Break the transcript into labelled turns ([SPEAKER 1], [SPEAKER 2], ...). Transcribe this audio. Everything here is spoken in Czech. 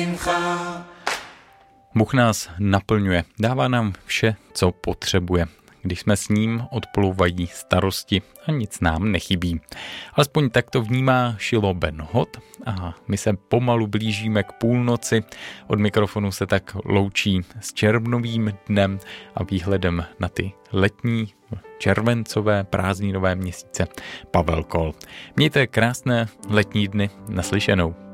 [SPEAKER 1] Bůh nás naplňuje, dává nám vše, co potřebuje. Když jsme s ním, odplouvají starosti a nic nám nechybí. Alespoň tak to vnímá Šilo Ben Hot a my se pomalu blížíme k půlnoci. Od mikrofonu se tak loučí s červnovým dnem a výhledem na ty letní, červencové, prázdninové měsíce Pavel Kol. Mějte krásné letní dny, naslyšenou.